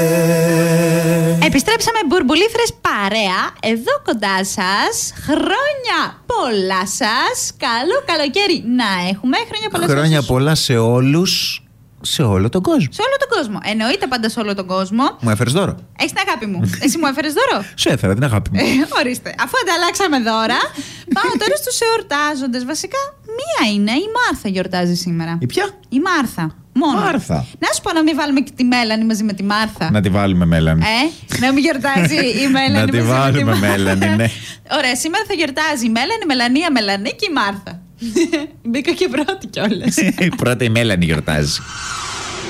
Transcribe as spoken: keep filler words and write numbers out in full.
Επιστρέψαμε μπουρμπουλίφρες παρέα, εδώ κοντά σας. Χρόνια πολλά σας. Καλό καλοκαίρι να έχουμε. Χρόνια πολλά. Χρόνια πολλά σε όλους. Σε όλο τον κόσμο. Σε όλο τον κόσμο. Εννοείται πάντα σε όλο τον κόσμο. Μου έφερες δώρο. Έχεις την αγάπη μου. Εσύ μου έφερες δώρο. Σου έφερα την αγάπη μου. Ε, ορίστε. Αφού ανταλλάξαμε δώρα, πάμε τώρα στους εορτάζοντες. Βασικά, μία είναι. Η Μάρθα γιορτάζει σήμερα. Η ποια? Η Μάρθα. Μόνο. Μάρθα. Να σου πω να μην βάλουμε και τη Μέλανη μαζί με τη Μάρθα. Να τη βάλουμε Μέλανη. Ε, να μην γιορτάζει η Μέλανη. Να τη βάλουμε Μέλανη, ναι. Ωραία, σήμερα θα γιορτάζει η Μέλανη, η Μελανία, Μελανή και η Μάρθα. Μπήκα και πρώτη κιόλας. Πρώτα η Μέλανη γιορτάζει.